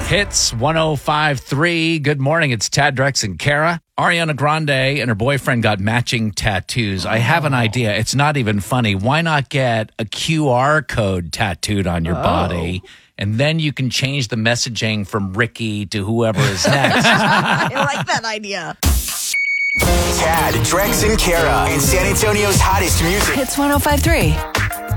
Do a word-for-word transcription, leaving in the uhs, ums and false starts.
Hits one oh five three. Good morning. It's Tad, Drex, and Kara. Ariana Grande and her boyfriend got matching tattoos. I have an idea. It's not even funny. Why not get a Q R code tattooed on your Oh. body? And then you can change the messaging from Ricky to whoever is next. I like that idea. Tad, Drex, and Kara in San Antonio's hottest music. Hits one oh five three.